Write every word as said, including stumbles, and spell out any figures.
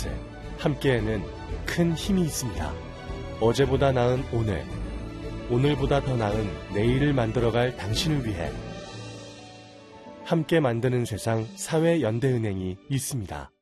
것을 함께에는 큰 힘이 있습니다. 어제보다 나은 오늘, 오늘보다 더 나은 내일을 만들어갈 당신을 위해 함께 만드는 세상 사회연대은행이 있습니다.